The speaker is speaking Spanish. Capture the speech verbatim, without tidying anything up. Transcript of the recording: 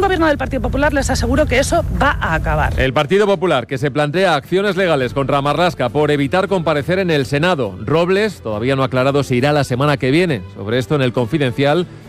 gobierno del Partido Popular les aseguro que eso va a acabar. El Partido Popular, que se plantea acciones legales contra Marlaska por evitar comparecer en el Senado. Robles todavía no ha aclarado si irá la semana que viene. Sobre esto, en El Confidencial,